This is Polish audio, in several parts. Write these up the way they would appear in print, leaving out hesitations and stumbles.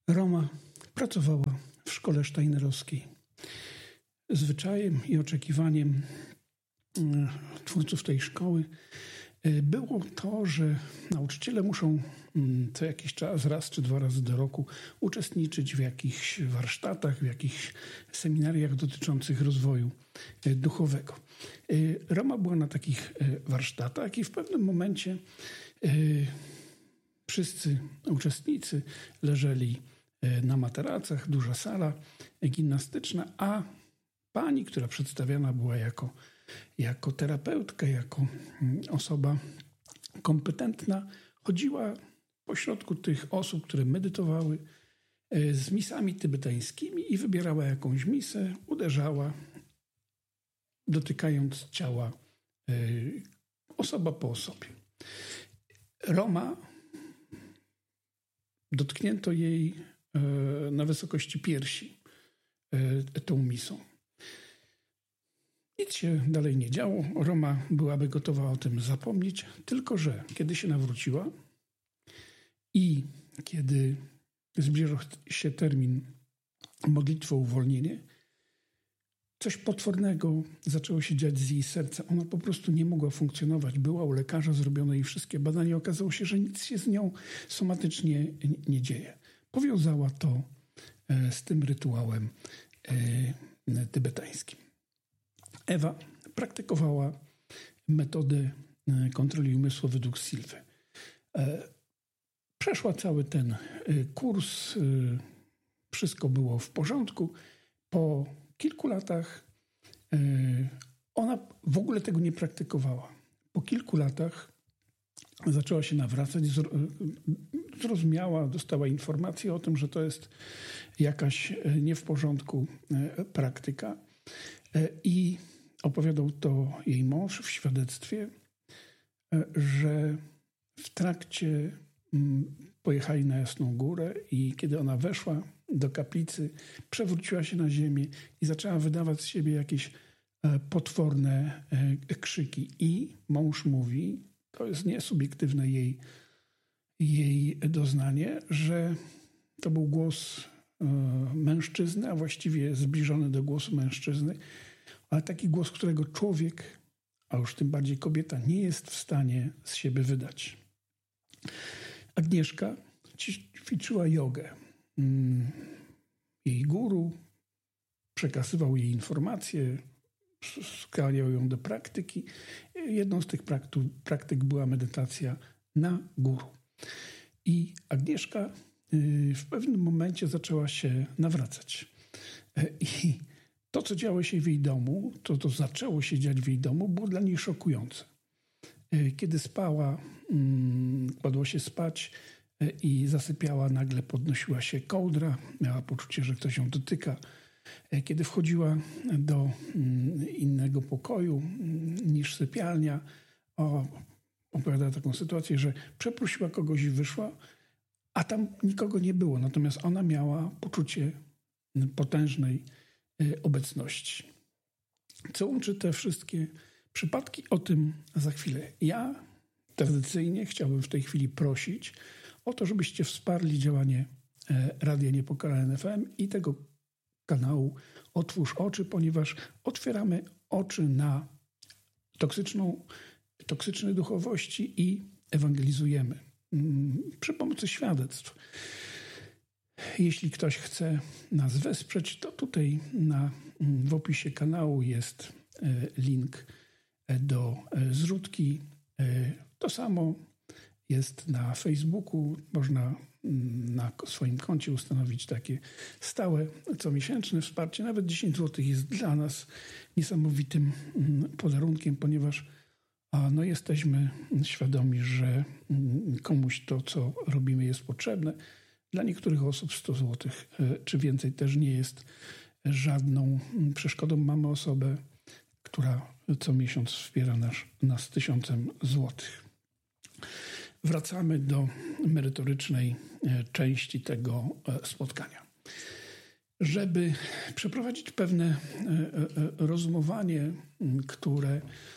Roma pracowała w szkole steinerowskiej. Zwyczajem i oczekiwaniem twórców tej szkoły było to, że nauczyciele muszą co jakiś czas, raz czy dwa razy do roku uczestniczyć w jakichś warsztatach, w jakichś seminariach dotyczących rozwoju duchowego. Roma była na takich warsztatach i w pewnym momencie wszyscy uczestnicy leżeli na materacach, duża sala gimnastyczna, a pani, która przedstawiana była jako terapeutka, jako osoba kompetentna, chodziła pośrodku tych osób, które medytowały z misami tybetańskimi i wybierała jakąś misę, uderzała, dotykając ciała osoba po osobie. Roma dotknięto jej na wysokości piersi tą misą. Nic się dalej nie działo. Roma byłaby gotowa o tym zapomnieć, tylko że kiedy się nawróciła i kiedy zbliżał się termin modlitwy o uwolnienie, coś potwornego zaczęło się dziać z jej serca. Ona po prostu nie mogła funkcjonować. Była u lekarza, zrobiono jej wszystkie badania. Okazało się, że nic się z nią somatycznie nie dzieje. Powiązała to z tym rytuałem tybetańskim. Ewa praktykowała metodę kontroli umysłu według Silwy. Przeszła cały ten kurs, wszystko było w porządku. Po kilku latach ona w ogóle tego nie praktykowała. Po kilku latach zaczęła się nawracać, zrozumiała, dostała informację o tym, że to jest jakaś nie w porządku praktyka. I opowiadał to jej mąż w świadectwie, że w trakcie pojechali na Jasną Górę i kiedy ona weszła do kaplicy, przewróciła się na ziemię i zaczęła wydawać z siebie jakieś potworne krzyki. I mąż mówi, to jest niesubiektywne jej doznanie, że to był głos mężczyzny, a właściwie zbliżony do głosu mężczyzny, ale taki głos, którego człowiek, a już tym bardziej kobieta, nie jest w stanie z siebie wydać. Agnieszka ćwiczyła jogę. Jej guru przekazywał jej informacje, skłaniał ją do praktyki. Jedną z tych praktyk była medytacja na guru. I Agnieszka w pewnym momencie zaczęła się nawracać. I to, co działo się w jej domu, to zaczęło się dziać w jej domu, było dla niej szokujące. Kiedy spała, kładła się spać i zasypiała, nagle podnosiła się kołdra, miała poczucie, że ktoś ją dotyka. Kiedy wchodziła do innego pokoju niż sypialnia, opowiadała taką sytuację, że przeprosiła kogoś i wyszła, a tam nikogo nie było. Natomiast ona miała poczucie potężnej obecności. Co łączy te wszystkie przypadki? O tym za chwilę. Ja tradycyjnie chciałbym w tej chwili prosić o to, żebyście wsparli działanie Radia Niepokalane FM i tego kanału Otwórz Oczy, ponieważ otwieramy oczy na toksyczne duchowości i ewangelizujemy przy pomocy świadectw. Jeśli ktoś chce nas wesprzeć, to tutaj w opisie kanału jest link do zrzutki. To samo jest na Facebooku. Można na swoim koncie ustanowić takie stałe, comiesięczne wsparcie. Nawet 10 zł jest dla nas niesamowitym podarunkiem, ponieważ jesteśmy świadomi, że komuś to, co robimy, jest potrzebne. Dla niektórych osób 100 zł czy więcej też nie jest żadną przeszkodą. Mamy osobę, która co miesiąc wspiera nas 1000 złotych. Wracamy do merytorycznej części tego spotkania. Żeby przeprowadzić pewne rozumowanie, które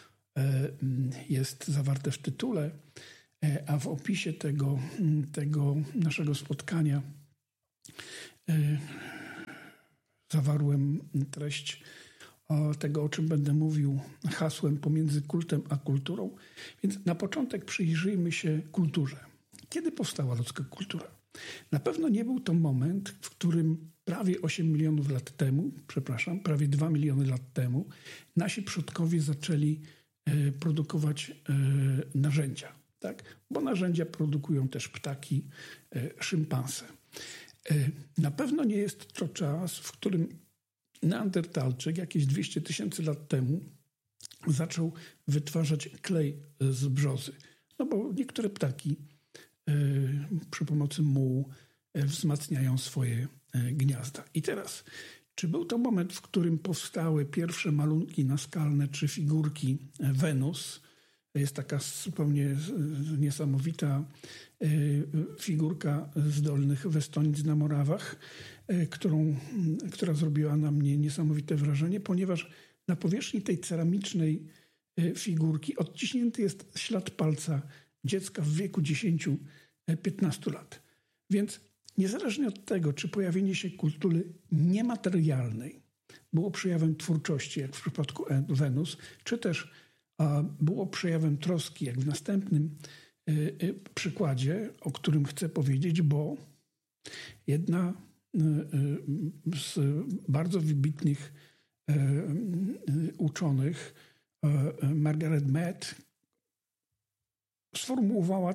jest zawarte w tytule, a w opisie tego naszego spotkania zawarłem treść tego, o czym będę mówił, hasłem pomiędzy kultem a kulturą. Więc na początek przyjrzyjmy się kulturze. Kiedy powstała ludzka kultura? Na pewno nie był to moment, w którym prawie 8 milionów lat temu, prawie 2 miliony lat temu, nasi przodkowie zaczęli produkować narzędzia. Tak? Bo narzędzia produkują też ptaki, szympanse. Na pewno nie jest to czas, w którym Neandertalczyk jakieś 200 000 lat temu zaczął wytwarzać klej z brzozy. No bo niektóre ptaki przy pomocy mułu wzmacniają swoje gniazda. I teraz, czy był to moment, w którym powstały pierwsze malunki naskalne czy figurki Wenus? Jest taka zupełnie niesamowita figurka z Dolnych Westonic na Morawach, która zrobiła na mnie niesamowite wrażenie, ponieważ na powierzchni tej ceramicznej figurki odciśnięty jest ślad palca dziecka w wieku 10-15 lat. Więc niezależnie od tego, czy pojawienie się kultury niematerialnej było przejawem twórczości, jak w przypadku Wenus, czy też było przejawem troski, jak w następnym przykładzie, o którym chcę powiedzieć, bo jedna z bardzo wybitnych uczonych, Margaret Mead, sformułowała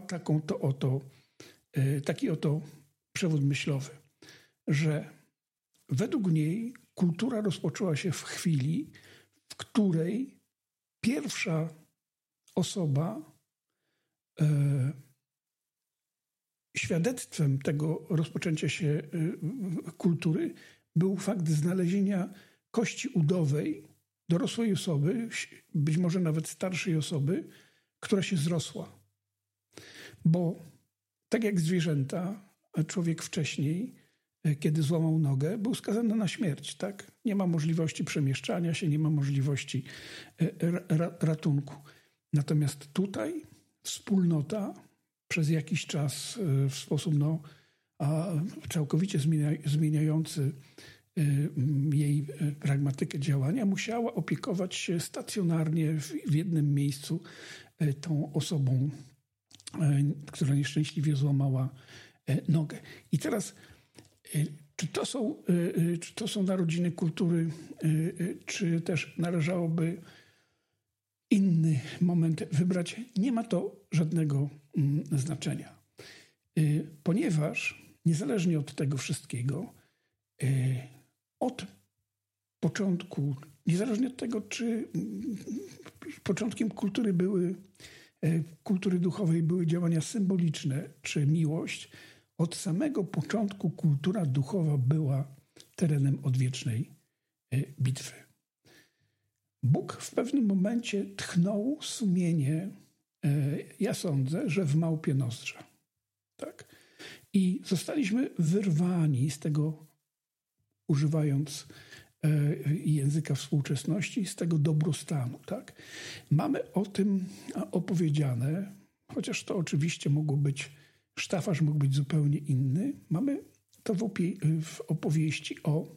taki oto przewód myślowy, że według niej kultura rozpoczęła się w chwili, w której pierwsza osoba świadectwem tego rozpoczęcia się kultury był fakt znalezienia kości udowej dorosłej osoby, być może nawet starszej osoby, która się zrosła. Bo tak jak zwierzęta, człowiek wcześniej, kiedy złamał nogę, był skazany na śmierć. Tak? Nie ma możliwości przemieszczania się, nie ma możliwości ratunku. Natomiast tutaj wspólnota przez jakiś czas w sposób całkowicie zmieniający jej pragmatykę działania musiała opiekować się stacjonarnie w jednym miejscu tą osobą, która nieszczęśliwie złamała nogę. I teraz, czy to są narodziny kultury, czy też należałoby inny moment wybrać? Nie ma to żadnego znaczenia. Ponieważ niezależnie od tego wszystkiego, od początku, niezależnie od tego, czy początkiem kultury duchowej były działania symboliczne, czy miłość, od samego początku kultura duchowa była terenem odwiecznej bitwy. Bóg w pewnym momencie tchnął sumienie, ja sądzę, że w małpie nozdrza. Tak? I zostaliśmy wyrwani z tego, używając języka współczesności, z tego dobrostanu. Tak? Mamy o tym opowiedziane, chociaż to oczywiście sztafaż mógł być zupełnie inny. Mamy to w opowieści o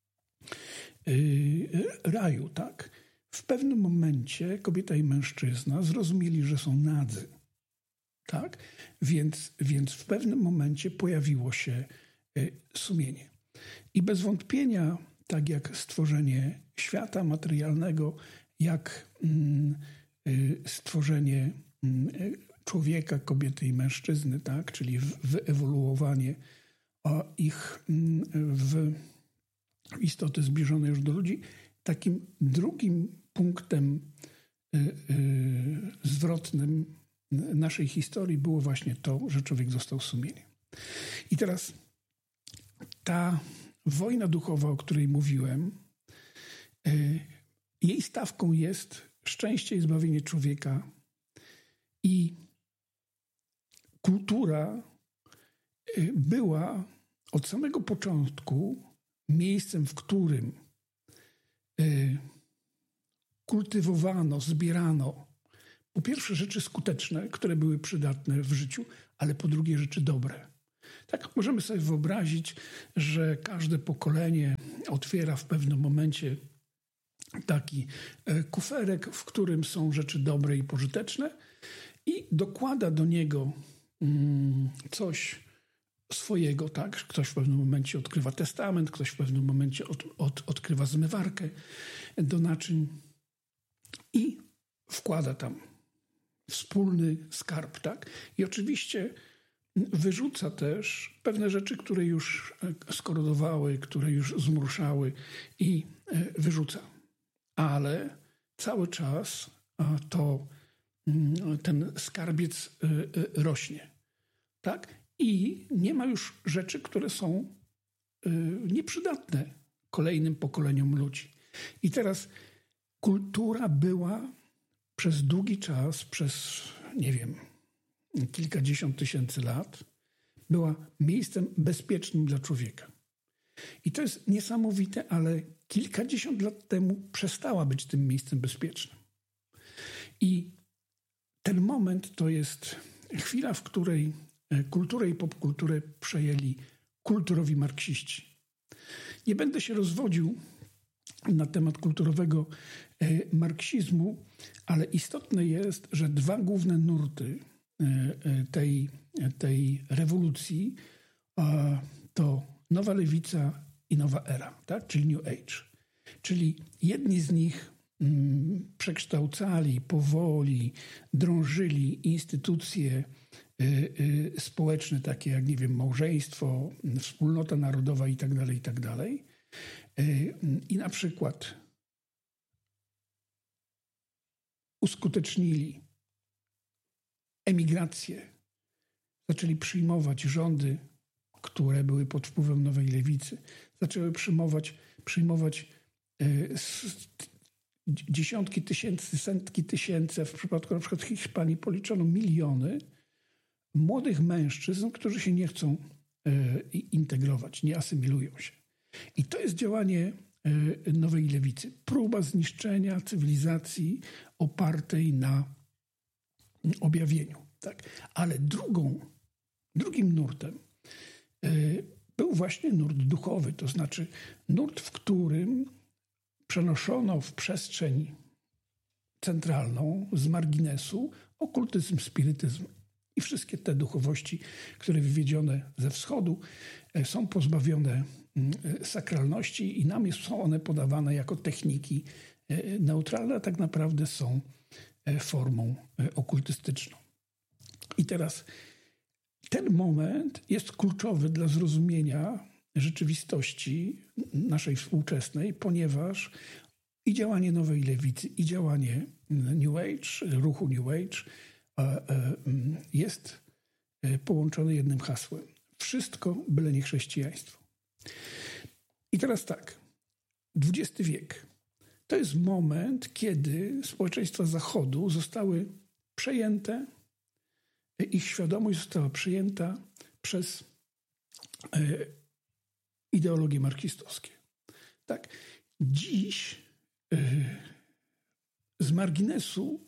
raju. Tak? W pewnym momencie kobieta i mężczyzna zrozumieli, że są nadzy. Tak? Więc w pewnym momencie pojawiło się sumienie. I bez wątpienia, tak jak stworzenie świata materialnego, jak stworzenie człowieka, kobiety i mężczyzny, tak? Czyli wyewoluowanie ich w istoty zbliżone już do ludzi, takim drugim punktem zwrotnym naszej historii było właśnie to, że człowiek został sumieniem. I teraz ta wojna duchowa, o której mówiłem, jej stawką jest szczęście i zbawienie człowieka. I kultura była od samego początku miejscem, w którym kultywowano, zbierano po pierwsze rzeczy skuteczne, które były przydatne w życiu, ale po drugie rzeczy dobre. Tak, możemy sobie wyobrazić, że każde pokolenie otwiera w pewnym momencie taki kuferek, w którym są rzeczy dobre i pożyteczne i dokłada do niego coś swojego, tak? Ktoś w pewnym momencie odkrywa testament, ktoś w pewnym momencie odkrywa zmywarkę do naczyń i wkłada tam wspólny skarb, tak? I oczywiście wyrzuca też pewne rzeczy, które już skorodowały, które już zmruszały i wyrzuca. Ale cały czas ten skarbiec rośnie, tak? I nie ma już rzeczy, które są nieprzydatne kolejnym pokoleniom ludzi. I teraz kultura była przez długi czas, przez, nie wiem, kilkadziesiąt tysięcy lat, była miejscem bezpiecznym dla człowieka. I to jest niesamowite, ale kilkadziesiąt lat temu przestała być tym miejscem bezpiecznym. I ten moment to jest chwila, w której kulturę i popkulturę przejęli kulturowi marksiści. Nie będę się rozwodził na temat kulturowego marksizmu, ale istotne jest, że dwa główne nurty tej rewolucji to nowa lewica i nowa era, tak? Czyli New Age. Czyli jedni z nich przekształcali powoli, drążyli instytucje społeczne, takie jak, nie wiem, małżeństwo, wspólnota narodowa i tak dalej. I na przykład uskutecznili emigrację, zaczęli przyjmować rządy, które były pod wpływem nowej lewicy, zaczęły przyjmować dziesiątki tysięcy, setki tysięcy, w przypadku na przykład Hiszpanii policzono miliony młodych mężczyzn, którzy się nie chcą integrować, nie asymilują się. I to jest działanie nowej lewicy. Próba zniszczenia cywilizacji opartej na objawieniu. Tak? Ale drugim nurtem był właśnie nurt duchowy, to znaczy nurt, w którym przenoszono w przestrzeń centralną z marginesu okultyzm, spirytyzm i wszystkie te duchowości, które wywiedzione ze wschodu są pozbawione sakralności i nam są one podawane jako techniki neutralne, a tak naprawdę są formą okultystyczną. I teraz ten moment jest kluczowy dla zrozumienia rzeczywistości naszej współczesnej, ponieważ i działanie nowej lewicy, i działanie New Age, ruchu New Age jest połączone jednym hasłem. Wszystko byle nie chrześcijaństwo. I teraz tak, XX wiek to jest moment, kiedy społeczeństwa Zachodu zostały przejęte, ich świadomość została przyjęta przez ideologie marksistowskie. Tak, dziś z marginesu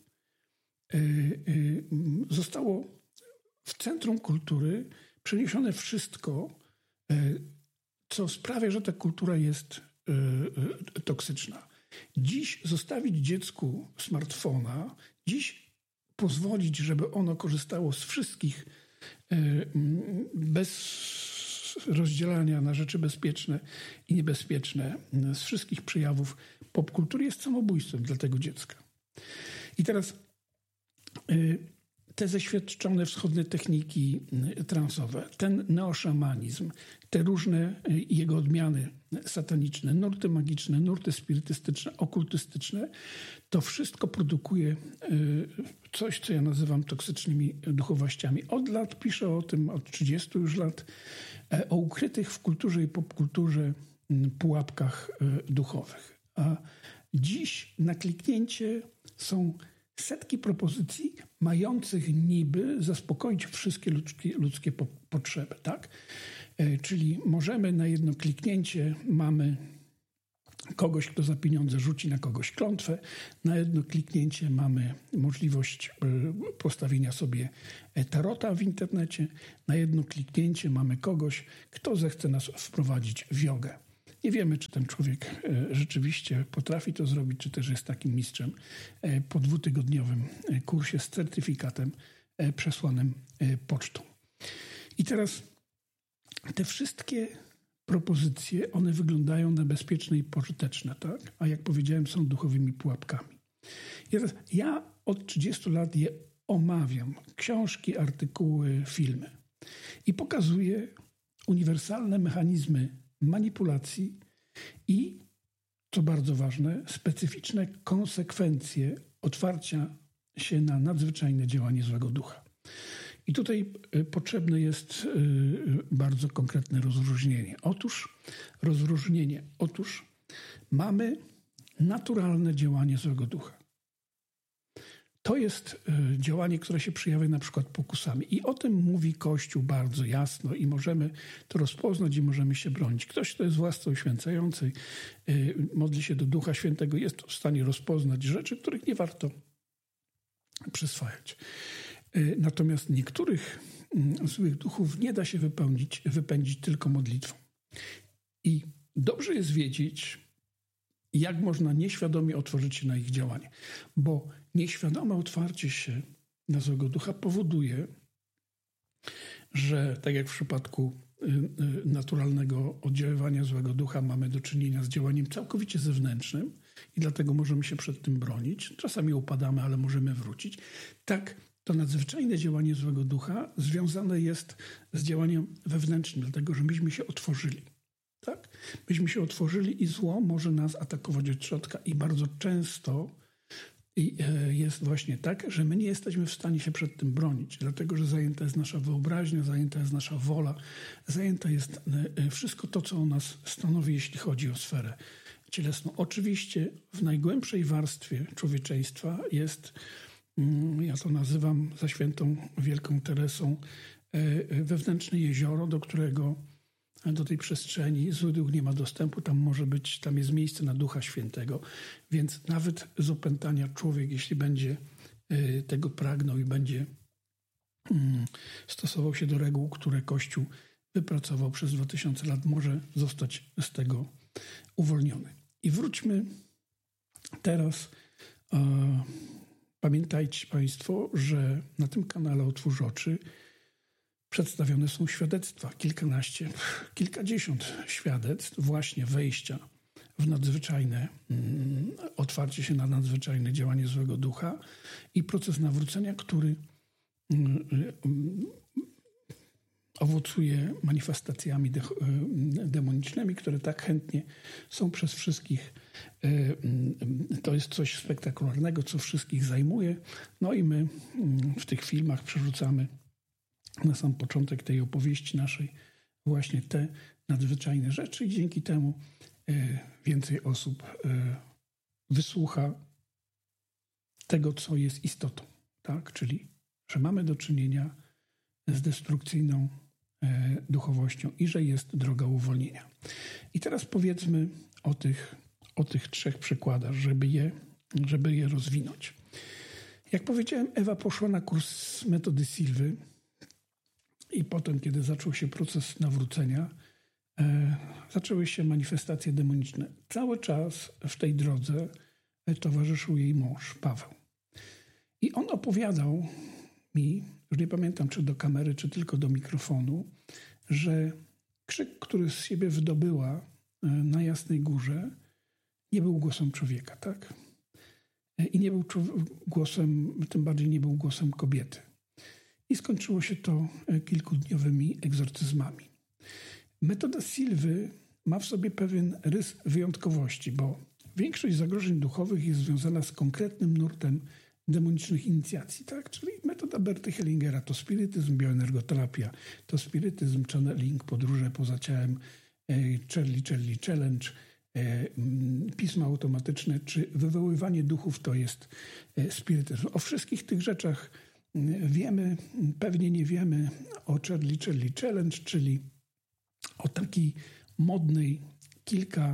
zostało w centrum kultury przeniesione wszystko, co sprawia, że ta kultura jest toksyczna. Dziś zostawić dziecku smartfona, dziś pozwolić, żeby ono korzystało z wszystkich bez rozdzielania na rzeczy bezpieczne i niebezpieczne, z wszystkich przejawów popkultury jest samobójstwem dla tego dziecka. I teraz te zaświadczone wschodnie techniki transowe, ten neoszamanizm, te różne jego odmiany sataniczne, nurty magiczne, nurty spirytystyczne, okultystyczne, to wszystko produkuje coś, co ja nazywam toksycznymi duchowościami. Od lat piszę o tym, od 30 już lat, o ukrytych w kulturze i popkulturze pułapkach duchowych. A dziś na kliknięcie są setki propozycji mających niby zaspokoić wszystkie ludzkie potrzeby, tak? Czyli możemy na jedno kliknięcie mamy kogoś, kto za pieniądze rzuci na kogoś klątwę. Na jedno kliknięcie mamy możliwość postawienia sobie tarota w internecie. Na jedno kliknięcie mamy kogoś, kto zechce nas wprowadzić w jogę. Nie wiemy, czy ten człowiek rzeczywiście potrafi to zrobić, czy też jest takim mistrzem. Po 2-tygodniowym kursie z certyfikatem przesłanym pocztą. I teraz te wszystkie propozycje, one wyglądają na bezpieczne i pożyteczne, tak? A jak powiedziałem, są duchowymi pułapkami. I teraz ja od 30 lat je omawiam. Książki, artykuły, filmy. I pokazuję uniwersalne mechanizmy manipulacji i, co bardzo ważne, specyficzne konsekwencje otwarcia się na nadzwyczajne działanie złego ducha. I tutaj potrzebne jest bardzo konkretne rozróżnienie. Otóż mamy naturalne działanie złego ducha. To jest działanie, które się przejawia na przykład pokusami. I o tym mówi Kościół bardzo jasno i możemy to rozpoznać i możemy się bronić. Ktoś, kto jest w łasce uświęcającej, modli się do Ducha Świętego, jest w stanie rozpoznać rzeczy, których nie warto przyswajać. Natomiast niektórych złych duchów nie da się wypędzić tylko modlitwą. I dobrze jest wiedzieć, jak można nieświadomie otworzyć się na ich działanie. Bo nieświadome otwarcie się na złego ducha powoduje, że tak jak w przypadku naturalnego oddziaływania złego ducha mamy do czynienia z działaniem całkowicie zewnętrznym i dlatego możemy się przed tym bronić. Czasami upadamy, ale możemy wrócić. Tak, to nadzwyczajne działanie złego ducha związane jest z działaniem wewnętrznym, dlatego że myśmy się otworzyli. Tak? Myśmy się otworzyli i zło może nas atakować od środka i bardzo często jest właśnie tak, że my nie jesteśmy w stanie się przed tym bronić, dlatego że zajęta jest nasza wyobraźnia, zajęta jest nasza wola, zajęta jest wszystko to, co o nas stanowi, jeśli chodzi o sferę cielesną. Oczywiście w najgłębszej warstwie człowieczeństwa jest, ja to nazywam za świętą Wielką Teresą, wewnętrzne jezioro, do tej przestrzeni zły duch nie ma dostępu, tam jest miejsce na Ducha Świętego, więc nawet z opętania człowiek, jeśli będzie tego pragnął i będzie stosował się do reguł, które Kościół wypracował przez 2000 lat, może zostać z tego uwolniony. I wróćmy teraz. Pamiętajcie Państwo, że na tym kanale Otwórz Oczy przedstawione są świadectwa, kilkadziesiąt świadectw właśnie wejścia w nadzwyczajne, otwarcie się na nadzwyczajne działanie złego ducha i proces nawrócenia, który owocuje manifestacjami demonicznymi, które tak chętnie są przez wszystkich. To jest coś spektakularnego, co wszystkich zajmuje. No i my w tych filmach przerzucamy na sam początek tej opowieści naszej właśnie te nadzwyczajne rzeczy i dzięki temu więcej osób wysłucha tego, co jest istotą, tak? Czyli, że mamy do czynienia z destrukcyjną duchowością i że jest droga uwolnienia. I teraz powiedzmy o tych 3 przykładach, żeby je rozwinąć. Jak powiedziałem, Ewa poszła na kurs metody Silwy i potem, kiedy zaczął się proces nawrócenia, zaczęły się manifestacje demoniczne. Cały czas w tej drodze towarzyszył jej mąż, Paweł. I on opowiadał mi, już nie pamiętam, czy do kamery, czy tylko do mikrofonu, że krzyk, który z siebie wydobyła na Jasnej Górze, nie był głosem człowieka, tak? I nie był głosem, tym bardziej nie był głosem kobiety. I skończyło się to kilkudniowymi egzorcyzmami. Metoda Silwy ma w sobie pewien rys wyjątkowości, bo większość zagrożeń duchowych jest związana z konkretnym nurtem demonicznych inicjacji, tak? Czyli metoda Berty Hellingera to spirytyzm, bioenergoterapia, to spirytyzm, channeling, podróże poza ciałem, Charlie Challenge, pisma automatyczne, czy wywoływanie duchów to jest spirytyzm. O wszystkich tych rzeczach wiemy, pewnie nie wiemy o Charlie Challenge, czyli o takiej modnej, kilka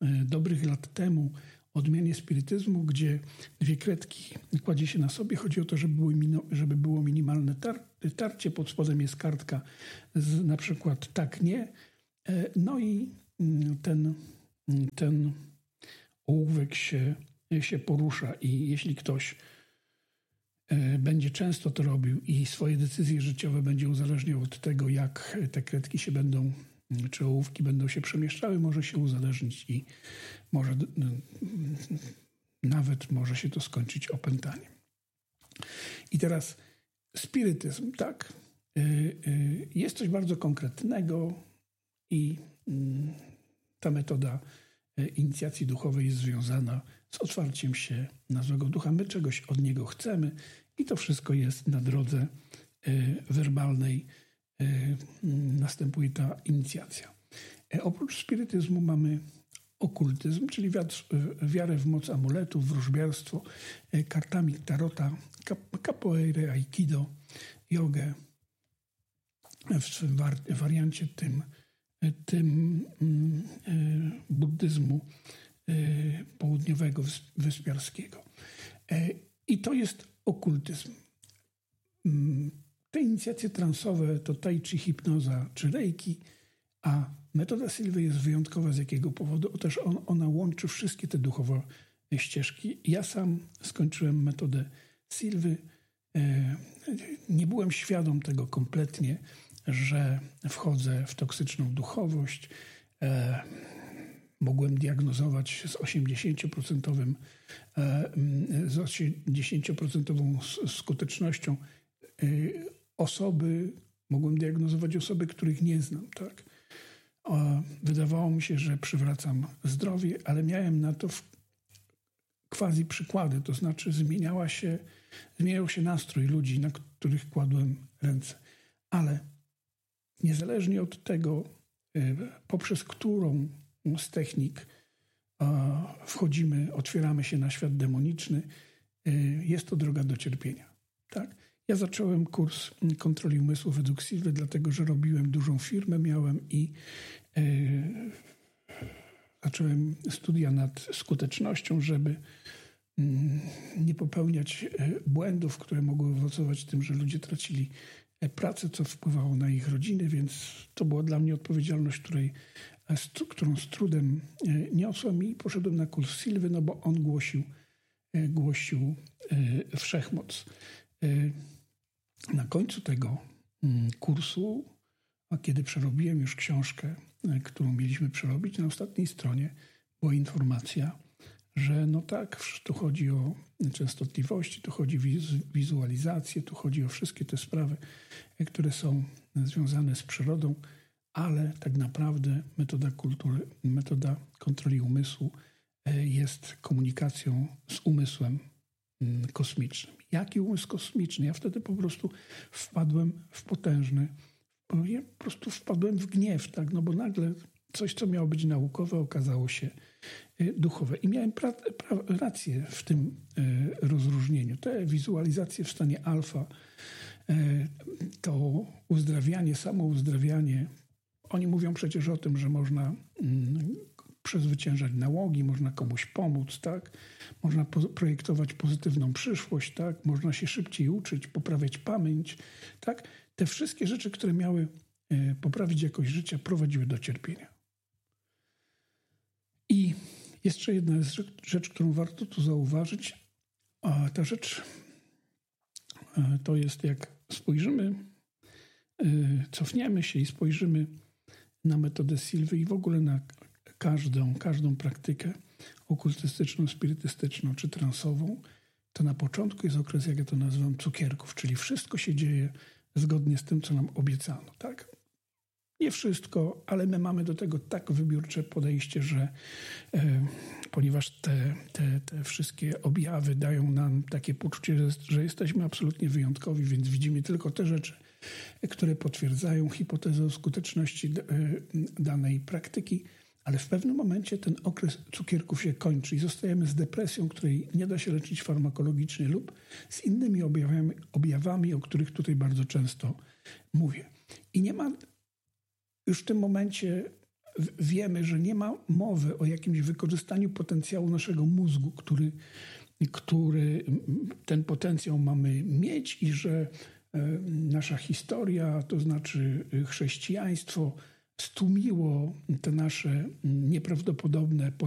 dobrych lat temu o odmianie spirytyzmu, gdzie 2 kredki kładzie się na sobie. Chodzi o to, żeby było minimalne tarcie. Pod spodem jest kartka z na przykład tak, nie. No i ten ołówek się porusza i jeśli ktoś będzie często to robił i swoje decyzje życiowe będzie uzależniał od tego, jak te kredki się będą, czy ołówki będą się przemieszczały, może się uzależnić i nawet może się to skończyć opętaniem. I teraz spirytyzm, tak? Jest coś bardzo konkretnego i ta metoda inicjacji duchowej jest związana z otwarciem się na złego ducha. My czegoś od niego chcemy i to wszystko jest na drodze werbalnej. Następuje ta inicjacja. Oprócz spirytyzmu mamy okultyzm, czyli wiarę w moc amuletów, wróżbiarstwo, kartami tarota, capoeirę, aikido, jogę. W swym wariancie tym buddyzmu południowego, wyspiarskiego. I to jest okultyzm. Te inicjacje transowe to tai chi, hipnoza czy reiki, a metoda Silwy jest wyjątkowa z jakiego powodu? Otóż ona łączy wszystkie te duchowe ścieżki. Ja sam skończyłem metodę Silwy. Nie byłem świadom tego kompletnie, że wchodzę w toksyczną duchowość. Mogłem diagnozować z 80% skutecznością mogłem diagnozować osoby, których nie znam, tak? Wydawało mi się, że przywracam zdrowie, ale miałem na to quasi przykłady, to znaczy zmieniał się nastrój ludzi, na których kładłem ręce. Ale niezależnie od tego, poprzez którą z technik wchodzimy, otwieramy się na świat demoniczny, jest to droga do cierpienia. Tak? Ja zacząłem kurs kontroli umysłu według Silwy, dlatego że robiłem dużą firmę, miałem i zacząłem studia nad skutecznością, żeby nie popełniać błędów, które mogły owocować tym, że ludzie tracili pracę, co wpływało na ich rodziny, więc to była dla mnie odpowiedzialność, którą z trudem niosłem i poszedłem na kurs Silwy, no bo on głosił wszechmoc. Na końcu tego kursu, a kiedy przerobiłem już książkę, którą mieliśmy przerobić, na ostatniej stronie była informacja, że no tak, tu chodzi o częstotliwości, tu chodzi o wizualizację, tu chodzi o wszystkie te sprawy, które są związane z przyrodą, ale tak naprawdę metoda kontroli umysłu jest komunikacją z umysłem kosmicznym. Jaki umysł kosmiczny? Ja wtedy po prostu wpadłem wpadłem w gniew, tak? No bo nagle coś, co miało być naukowe, okazało się duchowe. I miałem rację w tym rozróżnieniu. Te wizualizacje w stanie alfa, to uzdrawianie, samouzdrawianie, oni mówią przecież o tym, że można przezwyciężać nałogi, można komuś pomóc, tak? Można projektować pozytywną przyszłość, tak? Można się szybciej uczyć, poprawiać pamięć, tak? Te wszystkie rzeczy, które miały poprawić jakość życia, prowadziły do cierpienia. I jeszcze jedna rzecz, którą warto tu zauważyć, a ta rzecz to jest, jak spojrzymy, cofniemy się i spojrzymy na metodę Silwy i w ogóle na każdą praktykę okultystyczną, spirytystyczną czy transową, to na początku jest okres, jak ja to nazywam, cukierków, czyli wszystko się dzieje zgodnie z tym, co nam obiecano, tak? Nie wszystko, ale my mamy do tego tak wybiórcze podejście, że ponieważ te wszystkie objawy dają nam takie poczucie, że jesteśmy absolutnie wyjątkowi, więc widzimy tylko te rzeczy, które potwierdzają hipotezę o skuteczności danej praktyki, ale w pewnym momencie ten okres cukierków się kończy i zostajemy z depresją, której nie da się leczyć farmakologicznie lub z innymi objawami, o których tutaj bardzo często mówię. I nie ma już w tym momencie wiemy, że nie ma mowy o jakimś wykorzystaniu potencjału naszego mózgu, który ten potencjał mamy mieć i że nasza historia, to znaczy chrześcijaństwo, stłumiło te nasze nieprawdopodobne